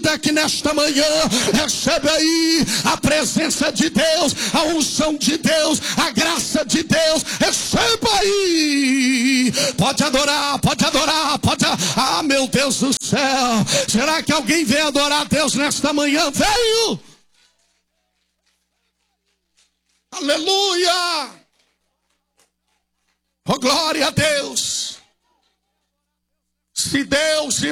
vida que nesta manhã recebe aí a presença de Deus, a unção de Deus, a graça de Deus, receba aí. Pode adorar, pode adorar, pode. Ah, meu Deus do céu, será que alguém veio adorar a Deus nesta manhã? Veio! Aleluia! Oh, glória a Deus! Se Deus